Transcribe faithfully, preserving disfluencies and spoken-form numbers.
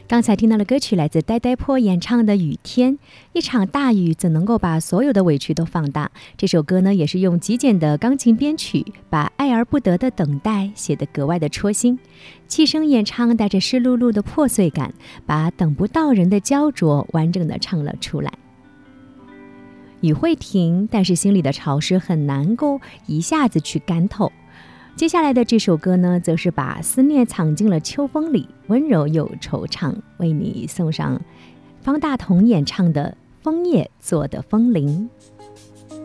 刚才听到的歌曲来自呆呆坡演唱的《雨天》，一场大雨怎能够把所有的委屈都放大？这首歌呢，也是用极简的钢琴编曲，把爱而不得的等待写得格外的戳心。气声演唱带着湿漉漉的破碎感，把等不到人的焦灼完整的唱了出来。雨会停，但是心里的潮湿很难够一下子去干透。接下来的这首歌呢，则是把思念藏进了秋风里，温柔又惆怅，为你送上方大同演唱的《枫叶做的风铃》。